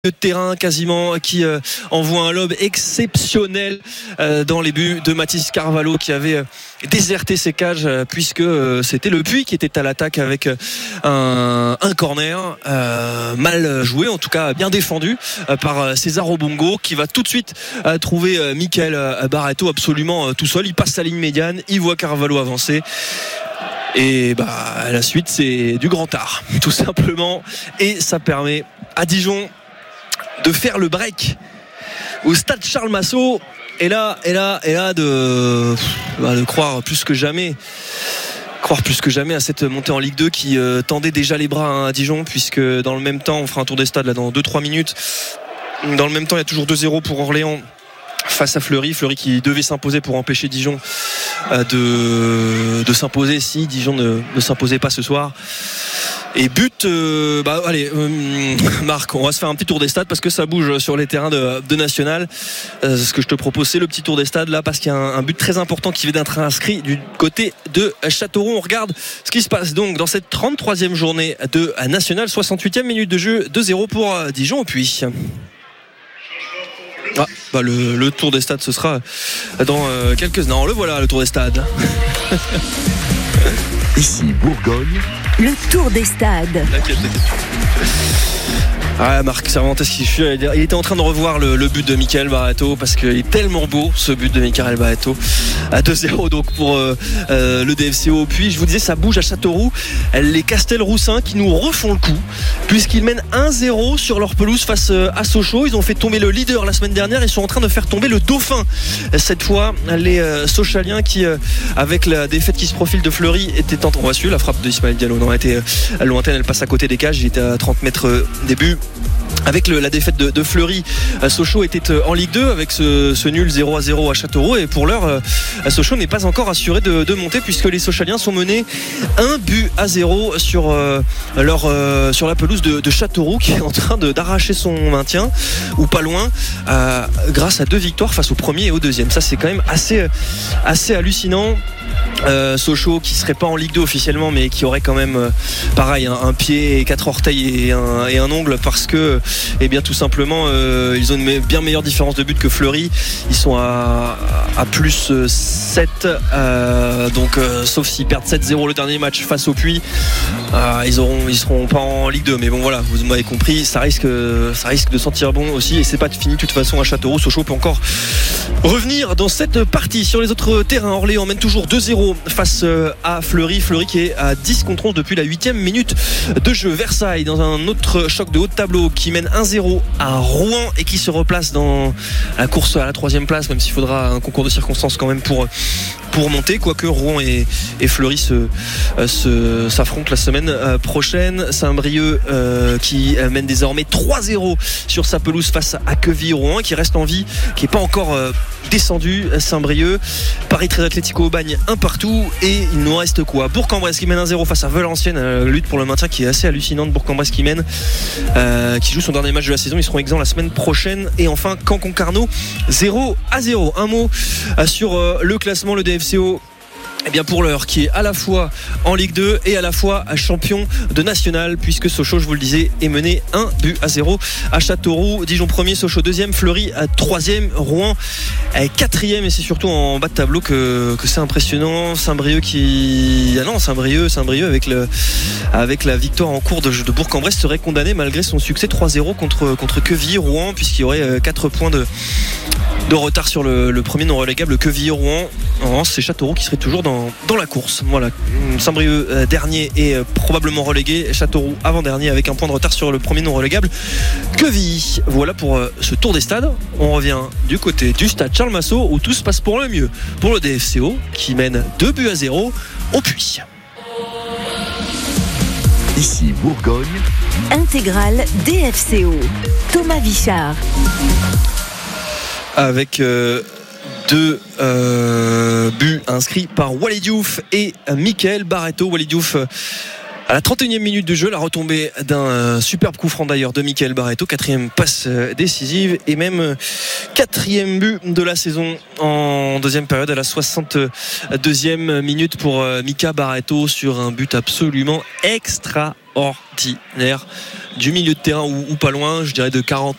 de terrain quasiment qui envoie un lob exceptionnel dans les buts de Mathis Carvalho qui avait déserté ses cages puisque c'était le Puy qui était à l'attaque avec un corner mal joué, en tout cas bien défendu par César Obongo qui va tout de suite trouver Mickaël Barreto absolument tout seul. Il passe sa ligne médiane, il voit Carvalho avancer. Et la suite c'est du grand art tout simplement, et ça permet à Dijon de faire le break au stade Charles Massot et là de croire plus que jamais à cette montée en Ligue 2 qui tendait déjà les bras à Dijon, puisque dans le même temps, on fera un tour des stades là dans 2-3 minutes, dans le même temps il y a toujours 2-0 pour Orléans face à Fleury qui devait s'imposer pour empêcher Dijon de s'imposer si Dijon ne s'imposait pas ce soir. Et but, Marc, on va se faire un petit tour des stades parce que ça bouge sur les terrains de National. Ce que je te propose, c'est le petit tour des stades là, parce qu'il y a un but très important qui vient d'être inscrit du côté de Châteauroux. On regarde ce qui se passe donc dans cette 33e journée de National, 68e minute de jeu, 2-0 pour Dijon au Puy. Le tour des stades, ce sera dans quelques... Non, le voilà, le tour des stades. Ici Bourgogne. Le tour des stades. Marc Cervantes, il était en train de revoir le but de Mickaël Barreto parce qu'il est tellement beau ce but de Mickaël Barreto à 2-0 donc pour le DFCO. Puis je vous disais, ça bouge à Châteauroux, les Castelroussins qui nous refont le coup puisqu'ils mènent 1-0 sur leur pelouse face à Sochaux. Ils ont fait tomber le leader la semaine dernière, ils sont en train de faire tomber le dauphin cette fois. Les Sochaliens qui avec la défaite qui se profile de Fleury étaient on va suivre la frappe de Ismaël Diallo, non, elle était lointaine, elle passe à côté des cages, il était à 30 mètres des buts. Avec la défaite de Fleury, Sochaux était en Ligue 2 avec ce nul 0-0 à Châteauroux, et pour l'heure Sochaux n'est pas encore assuré de monter puisque les Sochaliens sont menés 1-0 sur la pelouse de Châteauroux qui est en train d'arracher son maintien ou pas loin grâce à 2 victoires face au premier et au deuxième. Ça c'est quand même assez hallucinant. Sochaux qui serait pas en Ligue 2 officiellement mais qui aurait quand même pareil un pied et 4 orteils et un ongle parce que tout simplement ils ont une bien meilleure différence de but que Fleury. Ils sont à plus 7 donc sauf s'ils perdent 7-0 le dernier match face au Puy, ils seront pas en Ligue 2, mais bon voilà, vous m'avez compris, ça risque de sentir bon aussi, et c'est pas fini de toute façon à Châteauroux. Sochaux peut encore revenir dans cette partie. Sur les autres terrains, Orléans mène toujours 2-0 face à Fleury qui est à 10 contre 11 depuis la 8e minute de jeu. Versailles dans un autre choc de haut de tableau qui mène 1-0 à Rouen et qui se replace dans la course à la 3e place, même s'il faudra un concours de circonstances quand même pour monter, quoique Rouen et Fleury s'affrontent la semaine prochaine. Saint-Brieuc qui mène désormais 3-0 sur sa pelouse face à Quevilly-Rouen, qui reste en vie, qui n'est pas encore descendu. Saint-Brieuc, Paris Très Atlético Aubagne 1-1, et il nous reste quoi? Bourg-en-Bresse qui mène 1-0 face à Valenciennes, lutte pour le maintien qui est assez hallucinante. Bourg-en-Bresse qui mène, qui joue son dernier match de la saison, ils seront exempts la semaine prochaine. Et enfin Caen-Concarneau 0-0. Un mot sur le classement, le DFCO pour l'heure qui est à la fois en Ligue 2 et à la fois champion de National, puisque Sochaux, je vous le disais, est mené 1-0 à Châteauroux. Dijon 1er, Sochaux 2e, Fleury 3e, Rouen 4e, et c'est surtout en bas de tableau que c'est impressionnant. Saint-Brieuc avec la victoire en cours de Bourg-en-Bresse serait condamné malgré son succès 3-0 contre Quevilly-Rouen, puisqu'il y aurait 4 points de retard sur le premier non relégable Quevilly-Rouen. En revanche, c'est Châteauroux qui serait toujours dans la course. Voilà, Saint-Brieuc dernier et probablement relégué, Châteauroux avant-dernier avec un point de retard sur le premier non relégable Quevilly. Voilà pour ce tour des stades. On revient du côté du stade Charles Massot où tout se passe pour le mieux pour le DFCO qui mène 2-0 au Puy. Ici Bourgogne. Intégrale DFCO. Thomas Vichard. Avec 2 buts inscrits par Walid Diouf et Mickaël Barreto. Walid Diouf à la 31e minute de jeu, la retombée d'un superbe coup franc d'ailleurs de Mickaël Barreto, 4e passe décisive et même 4e but de la saison en deuxième période à la 62e minute pour Mickaël Barreto sur un but absolument extraordinaire du milieu de terrain ou pas loin, je dirais de 40